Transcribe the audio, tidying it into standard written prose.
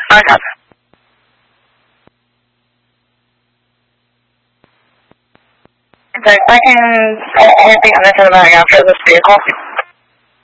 I got it. So I can anything on this about after this vehicle.